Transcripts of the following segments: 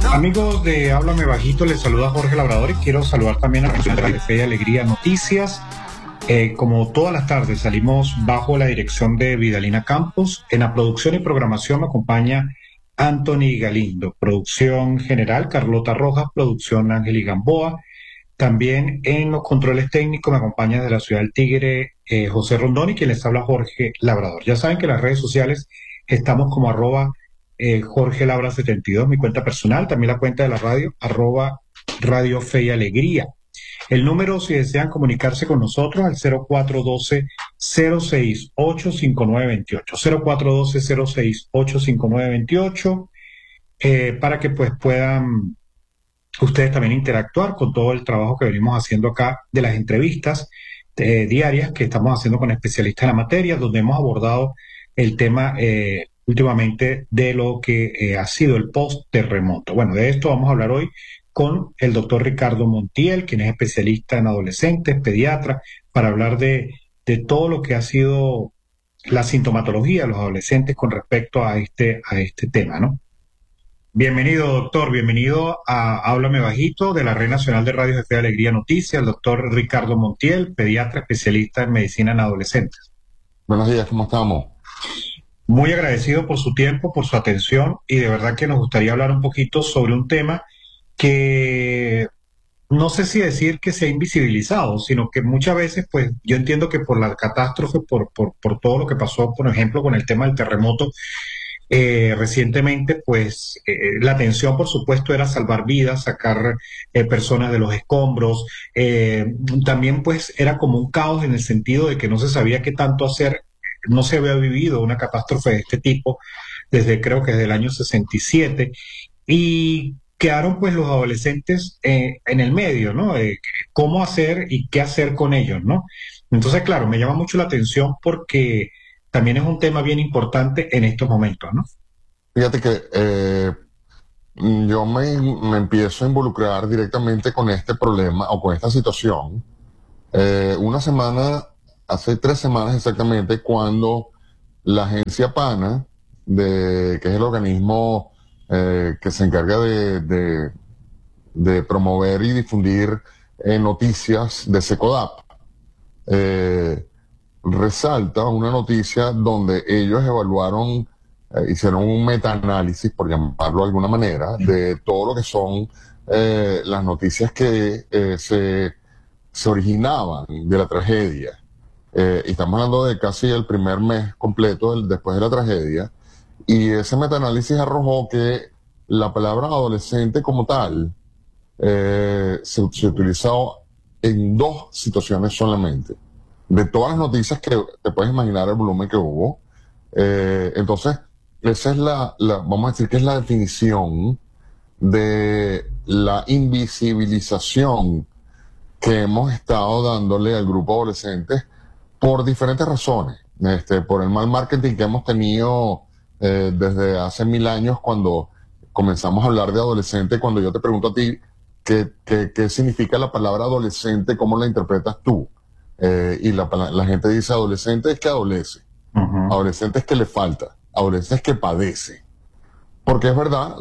Amigos de Háblame Bajito, les saluda Jorge Labrador y quiero saludar también a la de Fe y Alegría Noticias. Como todas las tardes salimos bajo la dirección de Vidalina Campos. En la producción y programación me acompaña Anthony Galindo, producción general Carlota Rojas, producción Ángel Gamboa. También en los controles técnicos me acompaña desde la ciudad del Tigre José Rondón y quien les habla Jorge Labrador. Ya saben que en las redes sociales estamos como Jorge Labra 72, mi cuenta personal, también la cuenta de la radio, Radio Fe y Alegría. El número, si desean comunicarse con nosotros, al 0412-068-5928, 0412-068-5928, para que pues puedan ustedes también interactuar con todo el trabajo que venimos haciendo acá de las entrevistas diarias que estamos haciendo con especialistas en la materia, donde hemos abordado el tema últimamente de lo que ha sido el post-terremoto. Bueno, de esto vamos a hablar hoy con el doctor Ricardo Montiel, quien es especialista en adolescentes, pediatra, para hablar de todo lo que ha sido la sintomatología de los adolescentes con respecto a este tema, ¿no? Bienvenido, doctor, bienvenido a Háblame Bajito de la Red Nacional de Radio de Fe y Alegría Noticias, el doctor Ricardo Montiel, pediatra especialista en medicina en adolescentes. Buenos días, ¿cómo estamos? Muy agradecido por su tiempo, por su atención y de verdad que nos gustaría hablar un poquito sobre un tema que no sé si decir que se ha invisibilizado, sino que muchas veces, pues yo entiendo que por la catástrofe, por todo lo que pasó, por ejemplo, con el tema del terremoto, recientemente, pues la atención, por supuesto, era salvar vidas, sacar personas de los escombros. También, pues, era como un caos en el sentido de que no se sabía qué tanto hacer. No se había vivido una catástrofe de este tipo desde, creo que desde el año 67. Y quedaron, pues, los adolescentes en el medio, ¿no? Cómo hacer y qué hacer con ellos, ¿no? Entonces, claro, me llama mucho la atención porque también es un tema bien importante en estos momentos, ¿no? Fíjate que yo me empiezo a involucrar directamente con este problema o con esta situación. Hace 3 semanas exactamente, cuando la agencia PANA, que es el organismo que se encarga de promover y difundir noticias de SECODAP, resalta una noticia donde ellos evaluaron, hicieron un metaanálisis, por llamarlo de alguna manera, de todo lo que son las noticias que se originaban de la tragedia. Y estamos hablando de casi el primer mes completo después de la tragedia, y ese metaanálisis arrojó que la palabra adolescente como tal se utilizó en 2 situaciones solamente. De todas las noticias que te puedes imaginar el volumen que hubo. Entonces, esa es vamos a decir que es la definición de la invisibilización que hemos estado dándole al grupo adolescente por diferentes razones. Por el mal marketing que hemos tenido desde hace 1000 años, cuando comenzamos a hablar de adolescente. Cuando yo te pregunto a ti qué significa la palabra adolescente, ¿cómo la interpretas tú? Y la gente dice adolescente es que adolece, adolescente es que le falta, adolescente es que padece. Porque es verdad,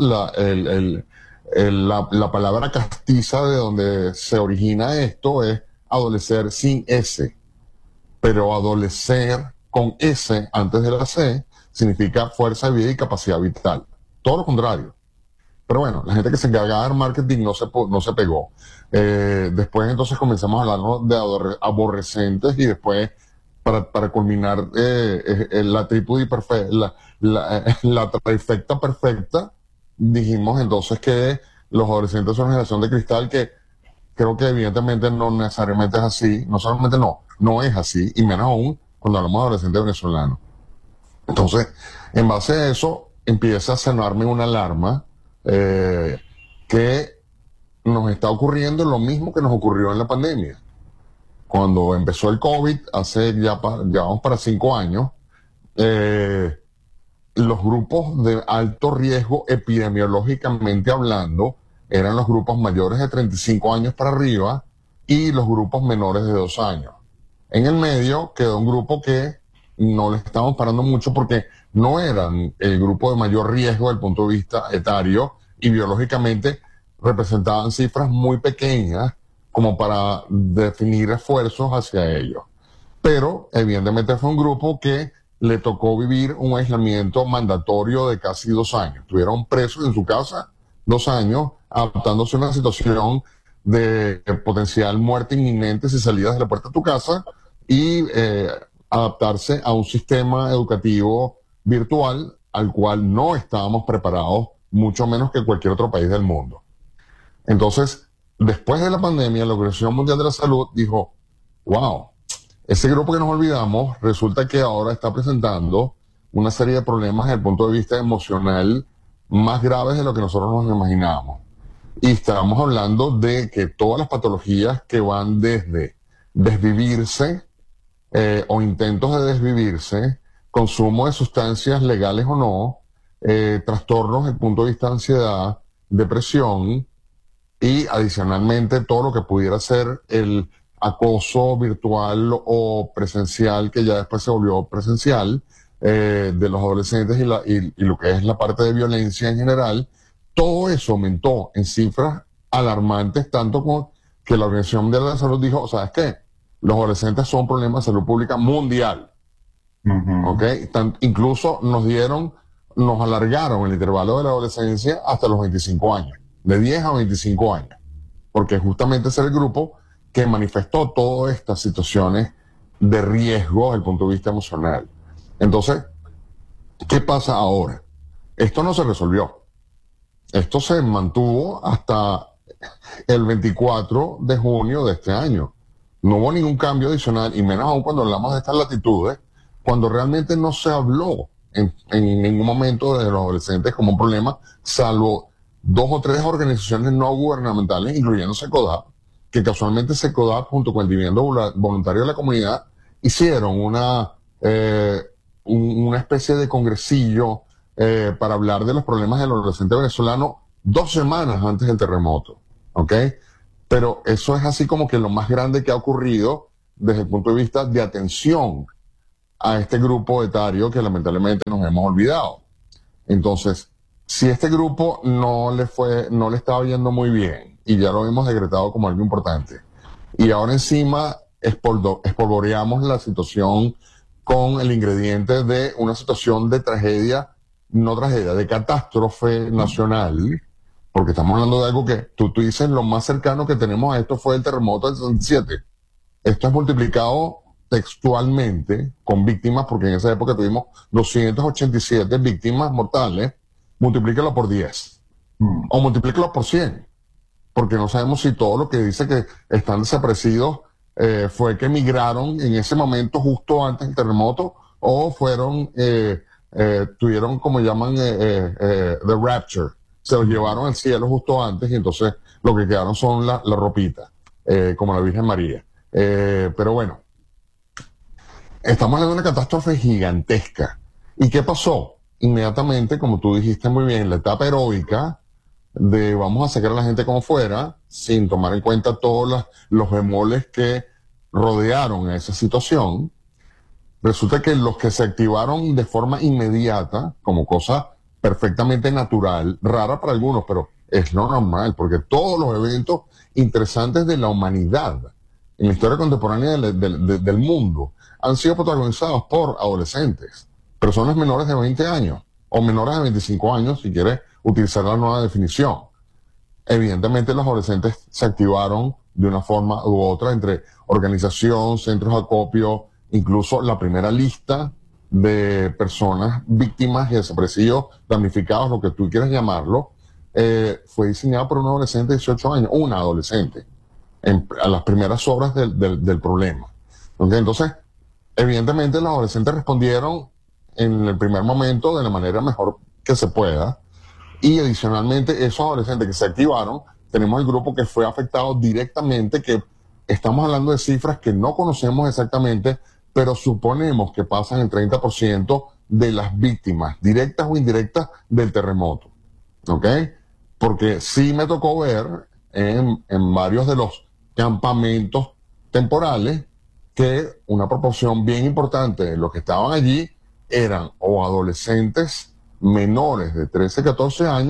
la palabra castiza de donde se origina esto es adolecer sin S, pero adolecer con S antes de la C significa fuerza de vida y capacidad vital. Todo lo contrario. Pero bueno, la gente que se encargaba del marketing no se pegó. Después entonces comenzamos a hablar de aborrecentes y después, para culminar, la trípode perfecta, la trifecta perfecta, dijimos entonces que los adolescentes son una generación de cristal, que creo que evidentemente no necesariamente es así. No solamente no es así, y menos aún cuando hablamos de adolescentes venezolanos. Entonces, en base a eso, empieza a sonarme una alarma que nos está ocurriendo lo mismo que nos ocurrió en la pandemia. Cuando empezó el COVID, ya vamos para 5 años, los grupos de alto riesgo epidemiológicamente hablando eran los grupos mayores de 35 años para arriba y los grupos menores de 2 años. En el medio quedó un grupo que no le estábamos parando mucho porque no eran el grupo de mayor riesgo desde el punto de vista etario, y biológicamente representaban cifras muy pequeñas como para definir esfuerzos hacia ellos. Pero evidentemente fue un grupo que le tocó vivir un aislamiento mandatorio de casi 2 años. Estuvieron presos en su casa 2 años, adaptándose a una situación de potencial muerte inminente si salías de la puerta de tu casa y adaptarse a un sistema educativo virtual al cual no estábamos preparados, mucho menos que cualquier otro país del mundo. Entonces, después de la pandemia, la Organización Mundial de la Salud dijo, wow, ese grupo que nos olvidamos resulta que ahora está presentando una serie de problemas desde el punto de vista emocional más graves de lo que nosotros nos imaginábamos. Y estábamos hablando de que todas las patologías que van desde desvivirse o intentos de desvivirse, consumo de sustancias legales o no, trastornos desde el punto de vista de ansiedad, depresión y adicionalmente todo lo que pudiera ser el acoso virtual o presencial, que ya después se volvió presencial, de los adolescentes y lo que es la parte de violencia en general, todo eso aumentó en cifras alarmantes, tanto como que la Organización Mundial de la Salud dijo, ¿sabes qué? Los adolescentes son un problema de salud pública mundial. ¿Ok? Incluso nos alargaron el intervalo de la adolescencia hasta los 25 años, de 10 a 25 años, porque justamente ese es el grupo que manifestó todas estas situaciones de riesgo desde el punto de vista emocional. Entonces, ¿qué pasa ahora? Esto no se resolvió. Esto se mantuvo hasta el 24 de junio de este año. No hubo ningún cambio adicional, y menos aún cuando hablamos de estas latitudes, cuando realmente no se habló en ningún momento de los adolescentes como un problema, salvo 2 o 3 organizaciones no gubernamentales, incluyendo SECODAP, que casualmente SECODAP, junto con el Dividendo Voluntario de la Comunidad, hicieron una especie de congresillo para hablar de los problemas del adolescente venezolano 2 semanas antes del terremoto. ¿Ok? Pero eso es así como que lo más grande que ha ocurrido desde el punto de vista de atención a este grupo etario que lamentablemente nos hemos olvidado. Entonces, si este grupo no le estaba yendo muy bien, y ya lo hemos decretado como algo importante, y ahora encima espolvoreamos la situación con el ingrediente de una situación de tragedia, no tragedia, de catástrofe nacional, porque estamos hablando de algo que tú dices, lo más cercano que tenemos a esto fue el terremoto del 67. Esto es multiplicado textualmente con víctimas, porque en esa época tuvimos 287 víctimas mortales, multiplícalo por 10 o multiplícalo por 100, porque no sabemos si todo lo que dice que están desaparecidos fue que emigraron en ese momento justo antes del terremoto o tuvieron como llaman the rapture, se los llevaron al cielo justo antes y entonces lo que quedaron son la ropita, como la Virgen María. Pero bueno, estamos hablando de una catástrofe gigantesca. ¿Y qué pasó? Inmediatamente, como tú dijiste muy bien, la etapa heroica de vamos a sacar a la gente como fuera, sin tomar en cuenta todos los bemoles que rodearon a esa situación, resulta que los que se activaron de forma inmediata, como cosa perfectamente natural, rara para algunos, pero es lo normal, porque todos los eventos interesantes de la humanidad en la historia contemporánea del mundo han sido protagonizados por adolescentes, personas menores de 20 años o menores de 25 años, si quieres utilizar la nueva definición. Evidentemente los adolescentes se activaron de una forma u otra entre organización, centros de acopio, incluso la primera lista de personas víctimas y desaparecidos, damnificados, lo que tú quieras llamarlo, fue diseñada por un adolescente de 18 años, una adolescente, a las primeras obras del problema. ¿Okay? Entonces, evidentemente los adolescentes respondieron en el primer momento de la manera mejor que se pueda, y adicionalmente esos adolescentes que se activaron, tenemos el grupo que fue afectado directamente, que estamos hablando de cifras que no conocemos exactamente, pero suponemos que pasan el 30% de las víctimas, directas o indirectas, del terremoto. ¿Ok? Porque sí me tocó ver en varios de los campamentos temporales que una proporción bien importante de los que estaban allí eran o adolescentes menores de 13, 14 años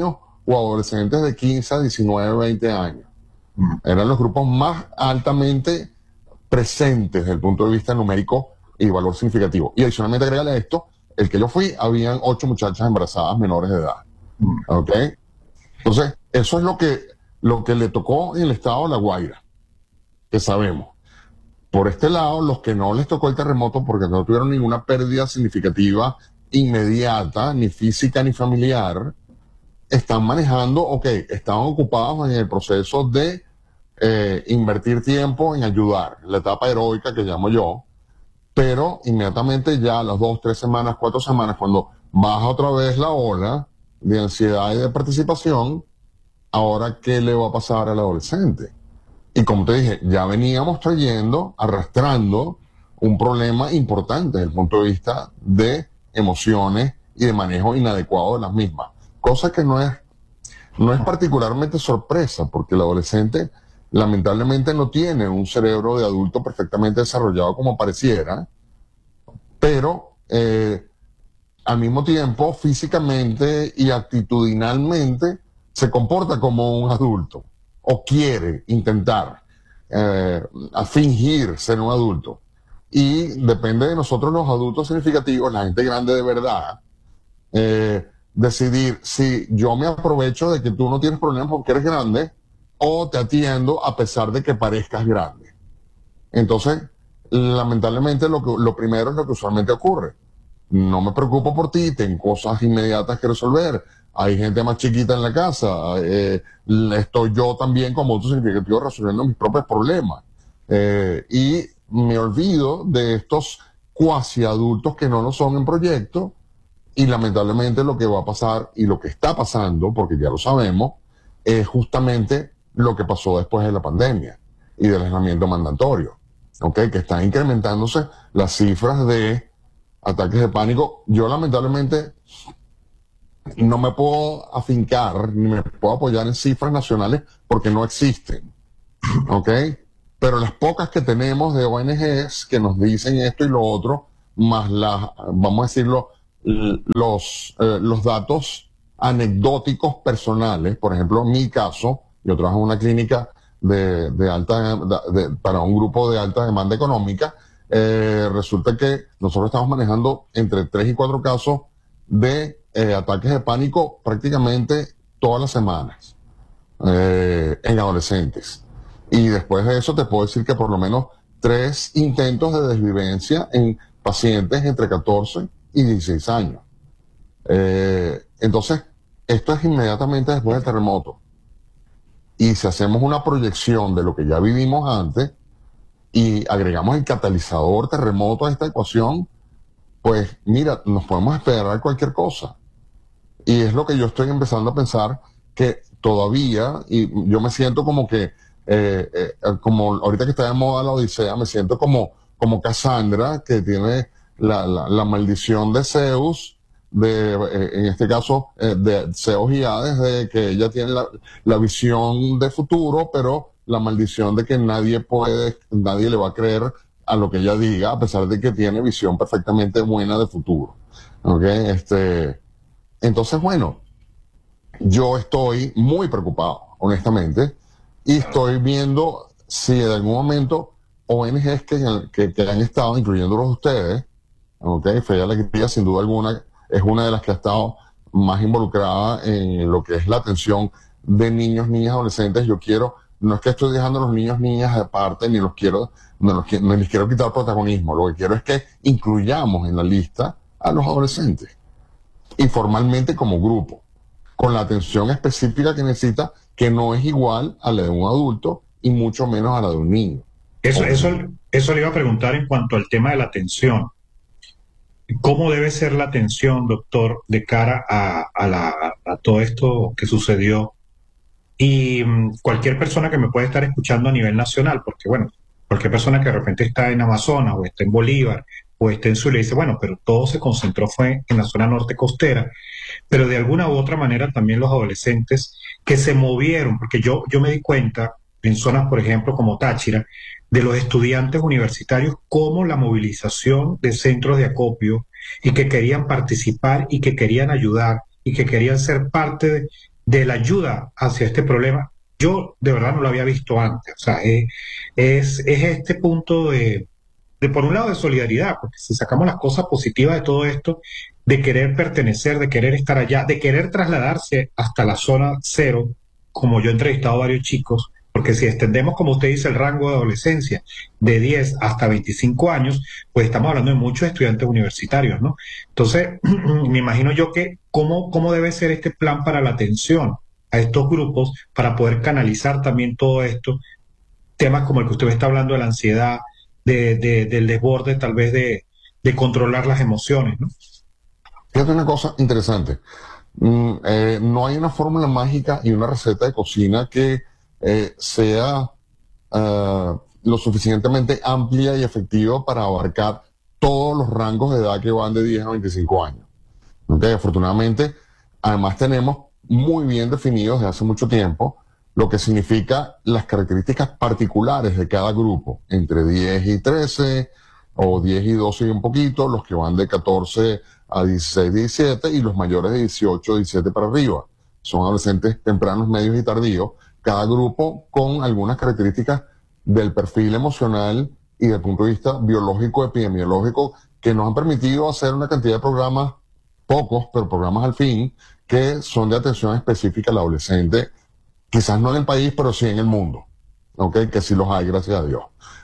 o adolescentes de 15 a 19, 20 años. Mm. Eran los grupos más altamente presentes desde el punto de vista numérico y valor significativo. Y adicionalmente, agrégale a esto, el que yo fui, habían 8 muchachas embarazadas menores de edad. Mm. ¿Ok? Entonces, eso es lo que le tocó en el estado de La Guaira, que sabemos. Por este lado, los que no les tocó el terremoto porque no tuvieron ninguna pérdida significativa inmediata, ni física ni familiar, están manejando, ok, están ocupados en el proceso de invertir tiempo en ayudar, la etapa heroica que llamo yo, pero inmediatamente ya a las 2, 3 semanas, 4 semanas, cuando baja otra vez la ola de ansiedad y de participación, ahora ¿qué le va a pasar al adolescente? Y como te dije, ya veníamos trayendo, arrastrando un problema importante desde el punto de vista de emociones y de manejo inadecuado de las mismas. Cosa que no es particularmente sorpresa, porque el adolescente lamentablemente no tiene un cerebro de adulto perfectamente desarrollado como pareciera, pero al mismo tiempo físicamente y actitudinalmente se comporta como un adulto o quiere intentar a fingir ser un adulto. Y depende de nosotros los adultos significativos, la gente grande de verdad, decidir si yo me aprovecho de que tú no tienes problemas porque eres grande o te atiendo a pesar de que parezcas grande. Entonces, lamentablemente lo primero es lo que usualmente ocurre. No me preocupo por ti, tengo cosas inmediatas que resolver. Hay gente más chiquita en la casa. Estoy yo también como otro significativo resolviendo mis propios problemas. Y me olvido de estos cuasi adultos que no lo son en proyecto. Y lamentablemente lo que va a pasar y lo que está pasando, porque ya lo sabemos, es justamente lo que pasó después de la pandemia y del aislamiento mandatorio. ¿Ok? Que están incrementándose las cifras de ataques de pánico. Yo lamentablemente no me puedo afincar ni me puedo apoyar en cifras nacionales porque no existen, ¿ok? Pero las pocas que tenemos de ONGs que nos dicen esto y lo otro, más las, vamos a decirlo, los datos anecdóticos personales, por ejemplo, en mi caso, yo trabajo en una clínica para un grupo de alta demanda económica. Resulta que nosotros estamos manejando entre 3 y 4 casos de ataques de pánico prácticamente todas las semanas en adolescentes. Y después de eso te puedo decir que por lo menos 3 intentos de desvivencia en pacientes entre 14 y 16 años. Entonces, esto es inmediatamente después del terremoto. Y si hacemos una proyección de lo que ya vivimos antes y agregamos el catalizador terremoto a esta ecuación, pues mira, nos podemos esperar cualquier cosa. Y es lo que yo estoy empezando a pensar que todavía, y yo me siento como que, como ahorita que está de moda la Odisea, me siento como Cassandra, que tiene la maldición de Zeus, en este caso de Zeus y Hades, de que ella tiene la visión de futuro, pero la maldición de que nadie le va a creer a lo que ella diga, a pesar de que tiene visión perfectamente buena de futuro. ¿Okay? Entonces, bueno, yo estoy muy preocupado, honestamente, y estoy viendo si en algún momento ONGs que han estado, incluyéndolos ustedes, ¿okay? Fe y Alegría, sin duda alguna, es una de las que ha estado más involucrada en lo que es la atención de niños, niñas, adolescentes. No es que estoy dejando a los niños, niñas aparte, ni les quiero quitar protagonismo. Lo que quiero es que incluyamos en la lista a los adolescentes y formalmente como grupo, con la atención específica que necesita, que no es igual a la de un adulto y mucho menos a la de un niño. Eso le iba a preguntar en cuanto al tema de la atención. ¿Cómo debe ser la atención, doctor, de cara a todo esto que sucedió? Y cualquier persona que me pueda estar escuchando a nivel nacional, porque bueno, cualquier persona que de repente está en Amazonas o está en Bolívar o está en Zulia dice, bueno, pero todo se concentró fue en la zona norte costera, pero de alguna u otra manera también los adolescentes que se movieron, porque yo me di cuenta en zonas, por ejemplo, como Táchira, de los estudiantes universitarios, como la movilización de centros de acopio y que querían participar y que querían ayudar y que querían ser parte de la ayuda hacia este problema, yo de verdad no lo había visto antes. O sea, es este punto por un lado, de solidaridad, porque si sacamos las cosas positivas de todo esto, de querer pertenecer, de querer estar allá, de querer trasladarse hasta la zona cero, como yo he entrevistado a varios chicos, porque si extendemos, como usted dice, el rango de adolescencia de 10 hasta 25 años, pues estamos hablando de muchos estudiantes universitarios, ¿no? Entonces, me imagino yo que cómo debe ser este plan para la atención a estos grupos para poder canalizar también todo esto, temas como el que usted me está hablando de la ansiedad, del desborde, tal vez de controlar las emociones, ¿no? Fíjate una cosa interesante. No hay una fórmula mágica y una receta de cocina que sea lo suficientemente amplia y efectiva para abarcar todos los rangos de edad que van de 10 a 25 años. ¿Okay? Afortunadamente, además tenemos muy bien definidos desde hace mucho tiempo lo que significa las características particulares de cada grupo, entre 10 y 13, o 10 y 12 y un poquito, los que van de 14 a 16, 17, y los mayores de 18, 17 para arriba. Son adolescentes tempranos, medios y tardíos, cada grupo con algunas características del perfil emocional y del punto de vista biológico, epidemiológico, que nos han permitido hacer una cantidad de programas, pocos, pero programas al fin, que son de atención específica al adolescente, quizás no en el país, pero sí en el mundo, ¿ok? Que sí los hay, gracias a Dios.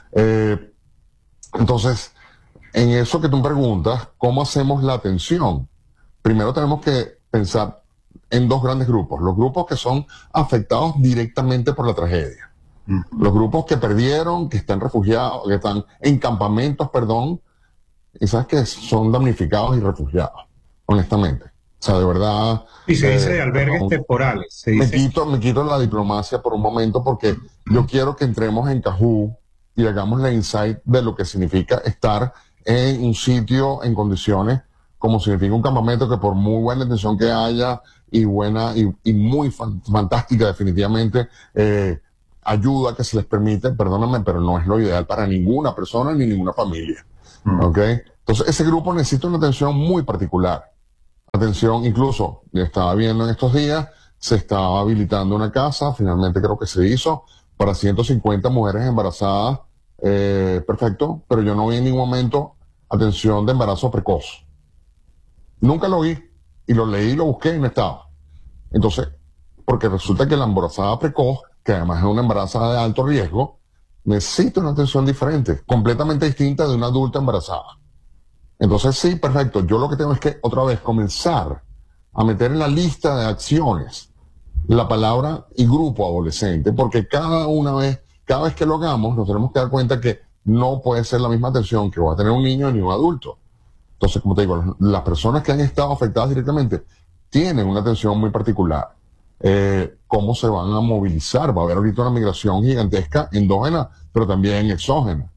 Entonces, en eso que tú me preguntas, ¿cómo hacemos la atención? Primero tenemos que pensar en dos grandes grupos. Los grupos que son afectados directamente por la tragedia. Los grupos que perdieron, que están refugiados, que están en campamentos, perdón, y sabes que son damnificados y refugiados, honestamente. O sea, de verdad. Y se dice de albergues Perdón, temporales, se me dice. quito, me quito la diplomacia por un momento porque yo quiero que entremos en Cajú y hagamos la insight de lo que significa estar en un sitio en condiciones como significa un campamento, que por muy buena intención que haya y buena y muy fantástica definitivamente, ayuda que se les permite, perdóname, pero no es lo ideal para ninguna persona ni ninguna familia. ¿Ok? Entonces ese grupo necesita una atención muy particular. Atención, incluso, yo estaba viendo en estos días, se estaba habilitando una casa, finalmente creo que se hizo, para 150 mujeres embarazadas, perfecto, pero yo no vi en ningún momento atención de embarazo precoz. Nunca lo vi, y lo leí, lo busqué y no estaba. Entonces, porque resulta que la embarazada precoz, que además es una embarazada de alto riesgo, necesita una atención diferente, completamente distinta de una adulta embarazada. Entonces, sí, perfecto. Yo lo que tengo es que otra vez comenzar a meter en la lista de acciones la palabra y grupo adolescente, porque cada vez que lo hagamos, nos tenemos que dar cuenta que no puede ser la misma atención que va a tener un niño ni un adulto. Entonces, como te digo, las personas que han estado afectadas directamente tienen una atención muy particular. ¿Cómo se van a movilizar? Va a haber ahorita una migración gigantesca endógena, pero también exógena.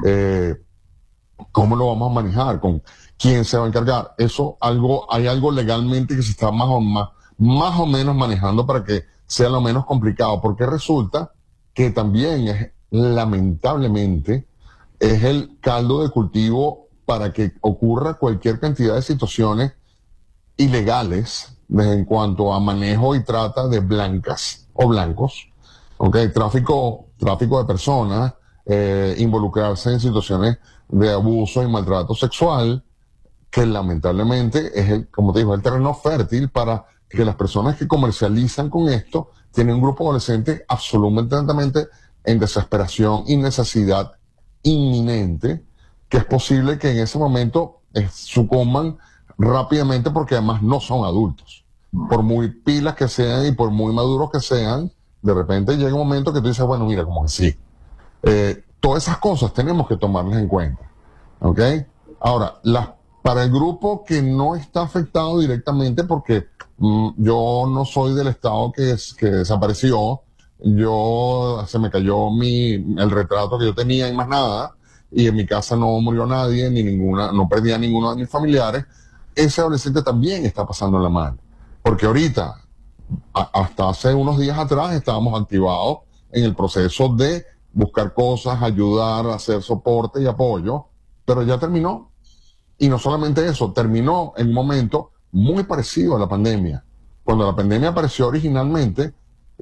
¿Cómo lo vamos a manejar? ¿Con quién se va a encargar? Hay algo legalmente que se está más o menos manejando para que sea lo menos complicado, porque resulta que también lamentablemente, es el caldo de cultivo para que ocurra cualquier cantidad de situaciones ilegales en cuanto a manejo y trata de blancas o blancos, ¿okay? Tráfico de personas, involucrarse en situaciones de abuso y maltrato sexual, que lamentablemente es como te digo, el terreno fértil para que las personas que comercializan con esto tienen un grupo adolescente absolutamente en desesperación y necesidad inminente, que es posible que en ese momento sucumban rápidamente porque además no son adultos. Por muy pilas que sean y por muy maduros que sean, de repente llega un momento que tú dices, bueno, mira, como que sí. Todas esas cosas tenemos que tomarlas en cuenta. ¿Ok? Ahora, para el grupo que no está afectado directamente, porque yo no soy del estado que desapareció, se me cayó el retrato que yo tenía y más nada, y en mi casa no murió nadie, no perdí a ninguno de mis familiares. Ese adolescente también está pasando la mano. Porque ahorita, hasta hace unos días atrás, estábamos activados en el proceso de buscar cosas, ayudar, hacer soporte y apoyo, pero ya terminó. Y no solamente eso, terminó en un momento muy parecido a la pandemia. Cuando la pandemia apareció originalmente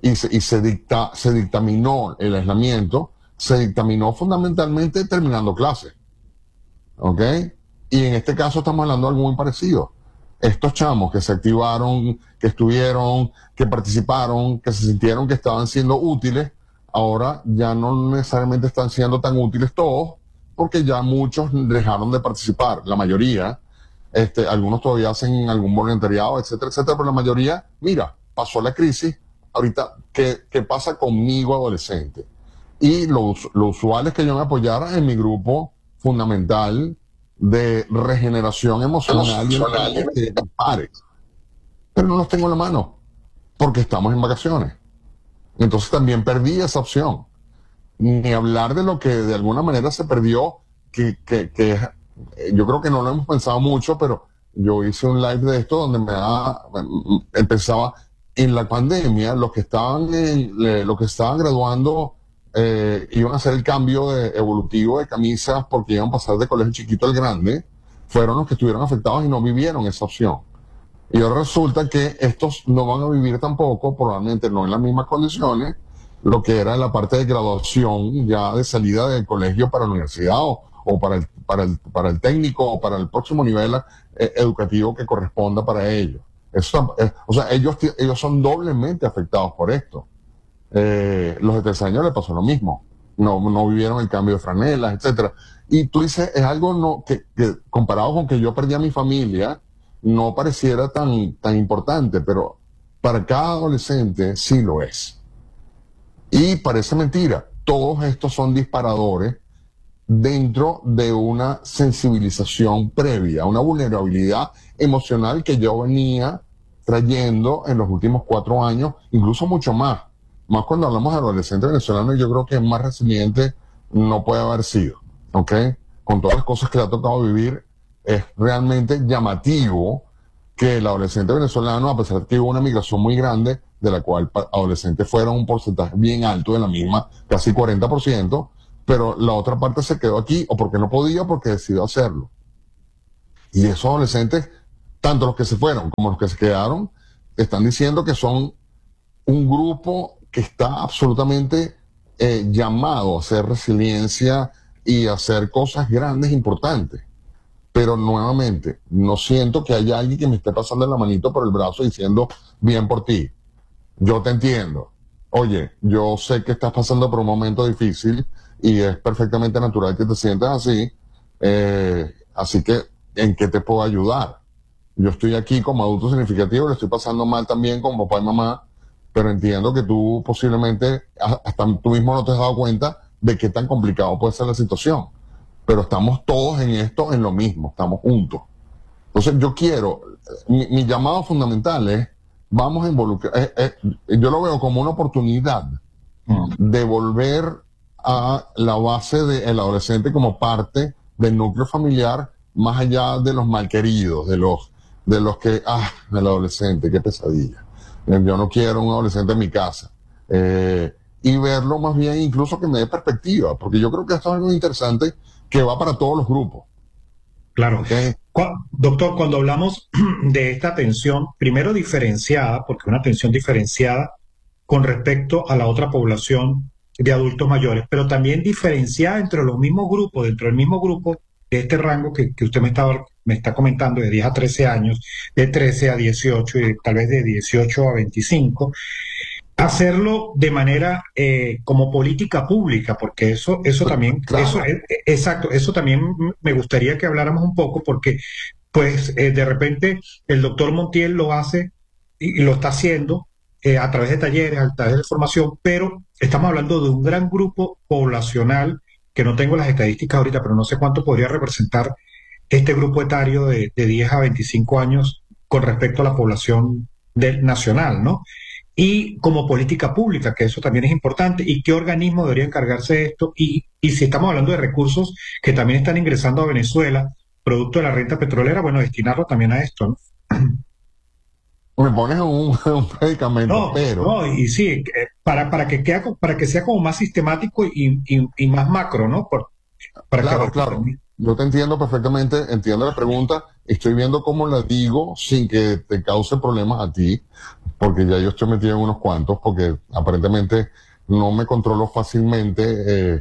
se dictaminó el aislamiento, se dictaminó fundamentalmente terminando clases. ¿Ok? Y en este caso estamos hablando de algo muy parecido. Estos chamos que se activaron, que estuvieron, que participaron, que se sintieron que estaban siendo útiles, ahora ya no necesariamente están siendo tan útiles todos, porque ya muchos dejaron de participar, la mayoría. Algunos todavía hacen algún voluntariado, etcétera, etcétera, pero la mayoría, mira, pasó la crisis, ahorita, ¿qué pasa conmigo adolescente? Y lo usual es que yo me apoyara en mi grupo fundamental de regeneración emocional y de pares. Pero no los tengo en la mano, porque estamos en vacaciones. Entonces también perdí esa opción. Ni hablar de lo que de alguna manera se perdió, que yo creo que no lo hemos pensado mucho, pero yo hice un live de esto donde empezaba en la pandemia, los que estaban graduando iban a hacer el cambio evolutivo de camisas porque iban a pasar de colegio chiquito al grande, fueron los que estuvieron afectados y no vivieron esa opción. Y ahora resulta que estos no van a vivir tampoco, probablemente no en las mismas condiciones, lo que era la parte de graduación ya de salida del colegio para la universidad o para el técnico o para el próximo nivel educativo que corresponda para ellos. O sea, ellos son doblemente afectados por esto. Los de 13 años les pasó lo mismo. No vivieron el cambio de franelas, etcétera. Y tú dices, es algo que comparado con que yo perdí a mi familia, no pareciera tan importante, pero para cada adolescente sí lo es. Y parece mentira, todos estos son disparadores dentro de una sensibilización previa, una vulnerabilidad emocional que yo venía trayendo en los últimos 4 años, incluso mucho más. Más cuando hablamos de adolescentes venezolanos, yo creo que es más resiliente no puede haber sido, ¿ok? Con todas las cosas que le ha tocado vivir, es realmente llamativo que el adolescente venezolano, a pesar de que hubo una migración muy grande, de la cual adolescentes fueron un porcentaje bien alto de la misma, casi 40%, pero la otra parte se quedó aquí, o porque no podía, o porque decidió hacerlo. Y esos adolescentes, tanto los que se fueron como los que se quedaron, están diciendo que son un grupo que está absolutamente llamado a hacer resiliencia y a hacer cosas grandes, importantes. Pero nuevamente, no siento que haya alguien que me esté pasando la manito por el brazo diciendo, bien por ti, yo te entiendo. Oye, yo sé que estás pasando por un momento difícil y es perfectamente natural que te sientas así. Así que, ¿en qué te puedo ayudar? Yo estoy aquí como adulto significativo, le estoy pasando mal también como papá y mamá, pero entiendo que tú posiblemente, hasta tú mismo no te has dado cuenta de qué tan complicado puede ser la situación. Pero estamos todos en esto, en lo mismo, estamos juntos. Entonces yo quiero, mi llamado fundamental es, vamos a involucrar, yo lo veo como una oportunidad de volver a la base del adolescente como parte del núcleo familiar, más allá de los malqueridos, de los que, el adolescente, qué pesadilla. Yo no quiero un adolescente en mi casa. Y verlo más bien incluso que me dé perspectiva, porque yo creo que esto es algo interesante que va para todos los grupos. Claro. ¿Okay? Doctor, cuando hablamos de esta atención, primero diferenciada, porque una atención diferenciada con respecto a la otra población de adultos mayores, pero también diferenciada entre los mismos grupos, dentro del mismo grupo de este rango que usted me está comentando, de 10 a 13 años, de 13 a 18 y tal vez de 18 a 25, hacerlo de manera como política pública, porque eso también, Claro. exacto, eso también me gustaría que habláramos un poco, porque pues de repente el doctor Montiel lo hace y lo está haciendo a través de talleres, a través de formación, pero estamos hablando de un gran grupo poblacional, que no tengo las estadísticas ahorita, pero no sé cuánto podría representar este grupo etario de 10 a 25 años con respecto a la población nacional, ¿no? Y como política pública, que eso también es importante, y qué organismo debería encargarse de esto, y si estamos hablando de recursos que también están ingresando a Venezuela, producto de la renta petrolera, bueno, destinarlo también a esto, ¿no? Me pones un predicamento, No, pero no, y sí, para que sea como más sistemático y más macro, ¿no? Para que claro, abarque claro. también. Yo te entiendo perfectamente, entiendo la pregunta estoy viendo cómo la digo sin que te cause problemas a ti, porque ya yo estoy metido en unos cuantos, porque aparentemente no me controlo fácilmente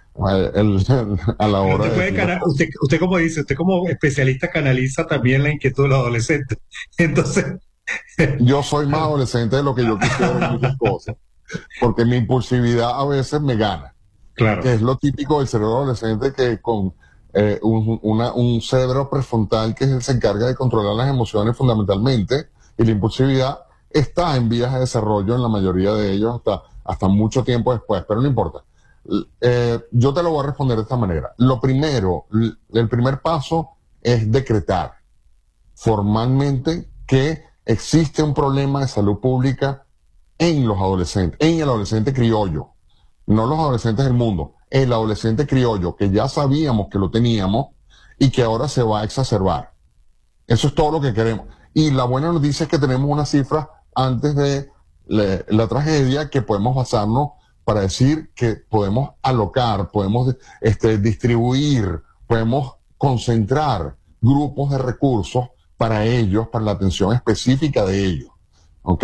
a la hora Usted de puede decir las cosas. usted como dice, usted como especialista canaliza también la inquietud de los adolescentes. Entonces, Yo soy más adolescente de lo que yo quisiera en muchas cosas, porque mi impulsividad a veces me gana, que claro, es lo típico del cerebro adolescente, que con un cerebro prefrontal que es el que se encarga de controlar las emociones fundamentalmente, y la impulsividad está en vías de desarrollo en la mayoría de ellos hasta mucho tiempo después, pero no importa. Yo te lo voy a responder de esta manera. Lo primero, el primer paso es decretar formalmente que existe un problema de salud pública en los adolescentes, en el adolescente criollo, no los adolescentes del mundo, el adolescente criollo, que ya sabíamos que lo teníamos y que ahora se va a exacerbar. Eso es todo lo que queremos. Y la buena noticia es que tenemos una cifra antes de la tragedia que podemos basarnos para decir que podemos alocar, podemos distribuir, podemos concentrar grupos de recursos para ellos, para la atención específica de ellos. ¿Ok?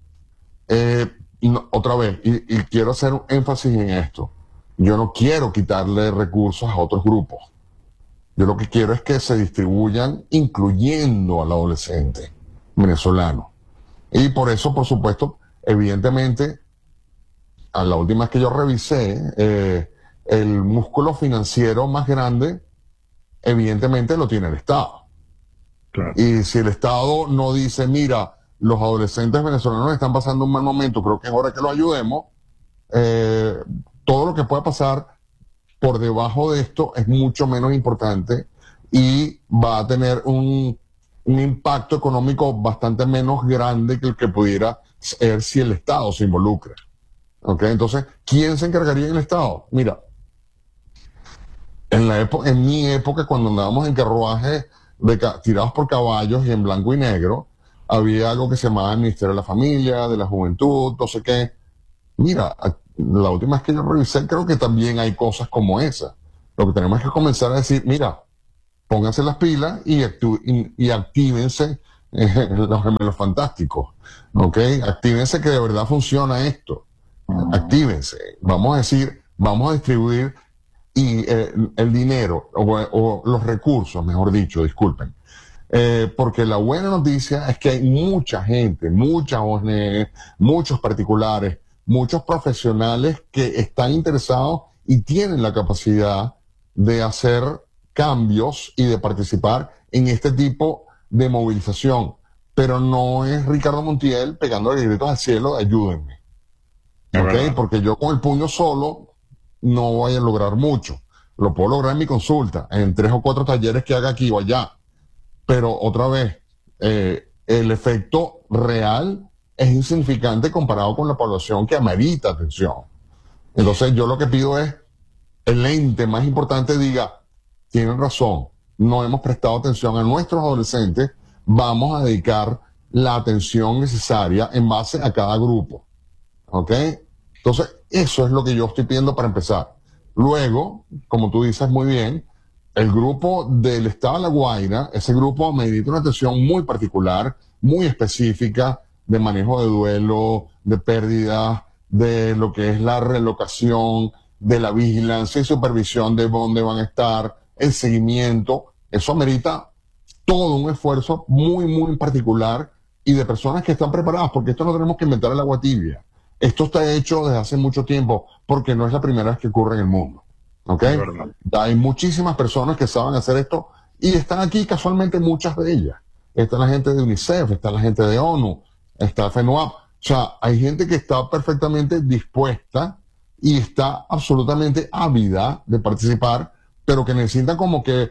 Otra vez, y quiero hacer un énfasis en esto. Yo no quiero quitarle recursos a otros grupos. Yo lo que quiero es que se distribuyan incluyendo al adolescente venezolano. Y por eso, por supuesto, evidentemente, a la última vez que yo revisé, el músculo financiero más grande, evidentemente lo tiene el Estado. claro. Y si el Estado no dice, mira, los adolescentes venezolanos están pasando un mal momento, creo que es hora que los ayudemos, eh, todo lo que pueda pasar por debajo de esto es mucho menos importante y va a tener un impacto económico bastante menos grande que el que pudiera ser si el Estado se involucra. ¿Ok? Entonces, ¿quién se encargaría del Estado? Mira, en mi época, cuando andábamos en carruajes tirados por caballos y en blanco y negro, había algo que se llamaba el Ministerio de la Familia, de la Juventud, no sé qué. Mira, la última vez que yo revisé, creo que también hay cosas como esa. Lo que tenemos es que comenzar a decir, mira, pónganse las pilas y actívense los gemelos fantásticos. ¿Ok? Actívense que de verdad funciona esto. Actívense. Vamos a decir, vamos a distribuir el dinero o los recursos, mejor dicho, disculpen. Porque la buena noticia es que hay mucha gente, muchas ONG, muchos particulares, muchos profesionales que están interesados y tienen la capacidad de hacer cambios y de participar en este tipo de movilización. Pero no es Ricardo Montiel pegando gritos al cielo, ayúdenme. Es ¿Ok? verdad. Porque yo con el puño solo no voy a lograr mucho. Lo puedo lograr en mi consulta, en 3 o 4 talleres que haga aquí o allá. Pero otra vez, el efecto real es insignificante comparado con la población que amerita atención. Entonces yo lo que pido es, el ente más importante diga, tienen razón, no hemos prestado atención a nuestros adolescentes, vamos a dedicar la atención necesaria en base a cada grupo. ¿Ok? Entonces, eso es lo que yo estoy pidiendo para empezar. Luego, como tú dices muy bien, el grupo del Estado de La Guaira, ese grupo medita una atención muy particular, muy específica, de manejo de duelo, de pérdida, de lo que es la relocación, de la vigilancia y supervisión de dónde van a estar, el seguimiento. Eso amerita todo un esfuerzo muy, muy particular y de personas que están preparadas, porque esto no tenemos que inventar el agua tibia. Esto está hecho desde hace mucho tiempo, porque no es la primera vez que ocurre en el mundo. ¿Ok? Es verdad. Hay muchísimas personas que saben hacer esto y están aquí casualmente muchas de ellas. Está la gente de UNICEF, está la gente de ONU, está FENUAP. O sea, hay gente que está perfectamente dispuesta y está absolutamente ávida de participar, pero que necesitan como que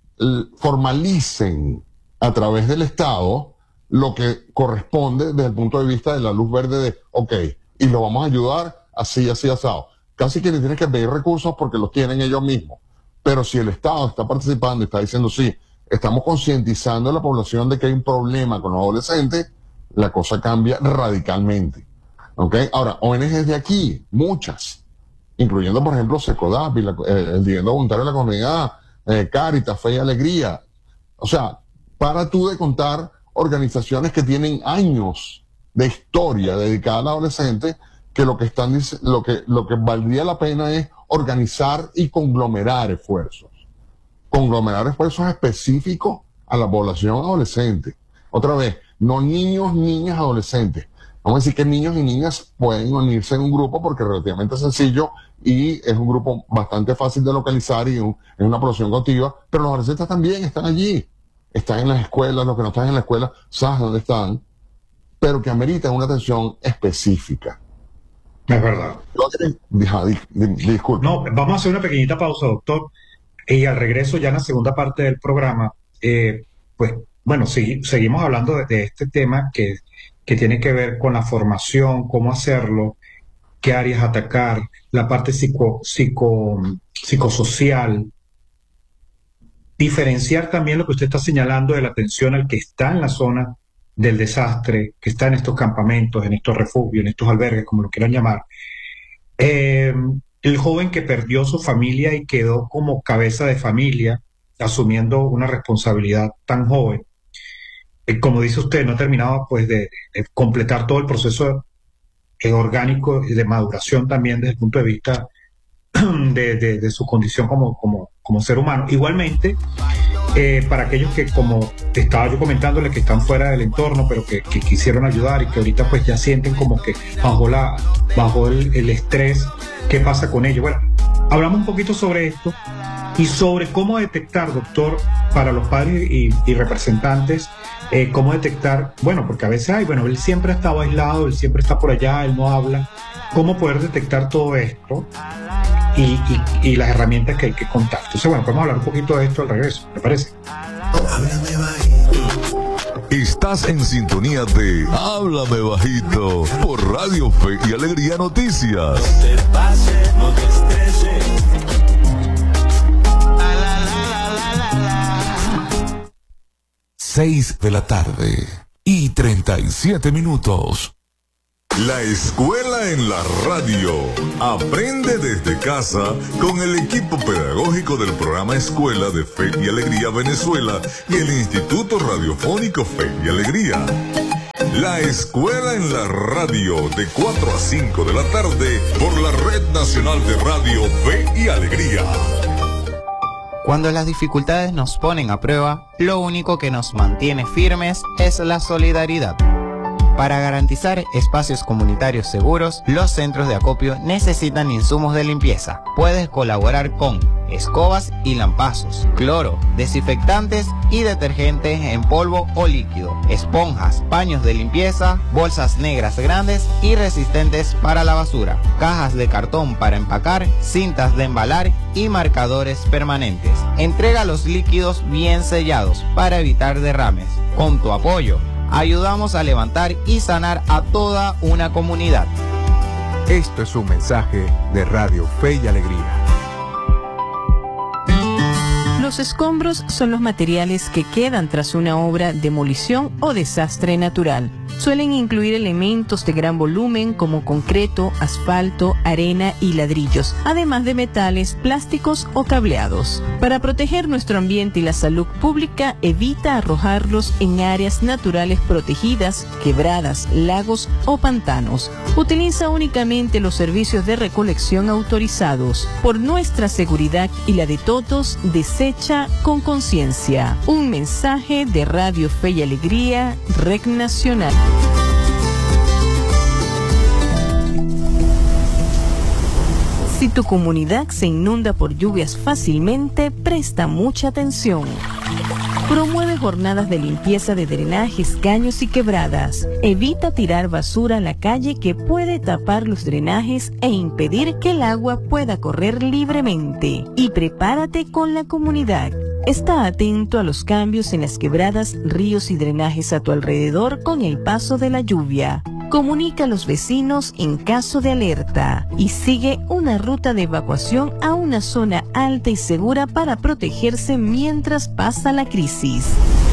formalicen a través del Estado lo que corresponde desde el punto de vista de la luz verde de, ok, y lo vamos a ayudar así, así, asado. Casi que le tienes que pedir recursos porque los tienen ellos mismos. Pero si el Estado está participando y está diciendo, sí, estamos concientizando a la población de que hay un problema con los adolescentes, la cosa cambia radicalmente. ¿Ok? Ahora, ONGs de aquí, muchas, incluyendo, por ejemplo, SECODAP, el Dividendo Voluntario de la Comunidad, Cáritas, Fe y Alegría. O sea, para tú de contar organizaciones que tienen años de historia dedicada al adolescente, que lo que valdría la pena es organizar y conglomerar esfuerzos específicos a la población adolescente. Otra vez, no niños, niñas, adolescentes. Vamos a decir que niños y niñas pueden unirse en un grupo porque es relativamente sencillo y es un grupo bastante fácil de localizar y es una población cautiva, pero los adolescentes también están allí. Están en las escuelas, los que no están en la escuela, sabes dónde están, pero que ameritan una atención específica. Es verdad. Disculpe. No, vamos a hacer una pequeñita pausa, doctor, y al regreso ya en la segunda parte del programa, pues bueno, seguimos hablando de este tema que tiene que ver con la formación, cómo hacerlo, qué áreas atacar, la parte psicosocial, diferenciar también lo que usted está señalando de la atención al que está en la zona del desastre, que está en estos campamentos, en estos refugios, en estos albergues, como lo quieran llamar. El joven que perdió su familia y quedó como cabeza de familia, asumiendo una responsabilidad tan joven. Como dice usted, no ha terminado pues de completar todo el proceso orgánico y de maduración también desde el punto de vista de su condición como ser humano. Igualmente, para aquellos que, como estaba yo comentándole, que están fuera del entorno, pero que quisieron ayudar y que ahorita pues ya sienten como que bajo el estrés, ¿qué pasa con ellos? Bueno, hablamos un poquito sobre esto y sobre cómo detectar, doctor, para los padres y representantes, cómo detectar, bueno, porque a veces bueno, él siempre ha estado aislado, él siempre está por allá, él no habla, cómo poder detectar todo esto y las herramientas que hay que contar. Entonces, bueno, podemos hablar un poquito de esto al regreso, ¿me parece? Háblame bajito. Estás en sintonía de Háblame Bajito por Radio Fe y Alegría Noticias. No te pases, no te estreses. 6 de la tarde y 37 minutos. La escuela en la radio. Aprende desde casa con el equipo pedagógico del programa Escuela de Fe y Alegría Venezuela y el Instituto Radiofónico Fe y Alegría. La escuela en la radio de 4 a 5 de la tarde por la Red Nacional de Radio Fe y Alegría. Cuando las dificultades nos ponen a prueba, lo único que nos mantiene firmes es la solidaridad. Para garantizar espacios comunitarios seguros, los centros de acopio necesitan insumos de limpieza. Puedes colaborar con escobas y lampazos, cloro, desinfectantes y detergentes en polvo o líquido, esponjas, paños de limpieza, bolsas negras grandes y resistentes para la basura, cajas de cartón para empacar, cintas de embalar y marcadores permanentes. Entrega los líquidos bien sellados para evitar derrames. Con tu apoyo, ayudamos a levantar y sanar a toda una comunidad. Esto es un mensaje de Radio Fe y Alegría. Los escombros son los materiales que quedan tras una obra, demolición o desastre natural. Suelen incluir elementos de gran volumen como concreto, asfalto, arena y ladrillos, además de metales, plásticos o cableados. Para proteger nuestro ambiente y la salud pública, evita arrojarlos en áreas naturales protegidas, quebradas, lagos o pantanos. Utiliza únicamente los servicios de recolección autorizados. Por nuestra seguridad y la de todos, desecha con conciencia. Un mensaje de Radio Fe y Alegría, Red Nacional. Si tu comunidad se inunda por lluvias fácilmente, presta mucha atención. Promueve jornadas de limpieza de drenajes, caños y quebradas. Evita tirar basura a la calle que puede tapar los drenajes e impedir que el agua pueda correr libremente. Y prepárate con la comunidad. Está atento a los cambios en las quebradas, ríos y drenajes a tu alrededor con el paso de la lluvia. Comunica a los vecinos en caso de alerta y sigue una ruta de evacuación a una zona alta y segura para protegerse mientras pasa la crisis.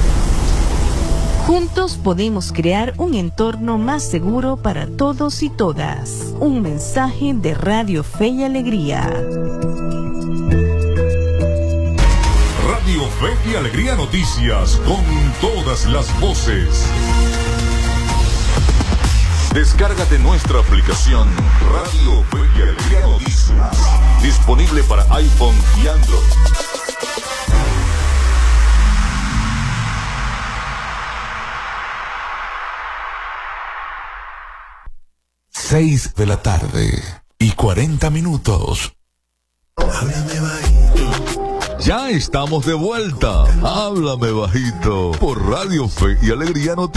Juntos podemos crear un entorno más seguro para todos y todas. Un mensaje de Radio Fe y Alegría. Radio Fe y Alegría Noticias, con todas las voces. Descárgate nuestra aplicación Radio Fe y Alegría Noticias, disponible para iPhone y Android. Seis de la tarde y 40 minutos. Ya estamos de vuelta. Háblame bajito por Radio Fe y Alegría Noticias.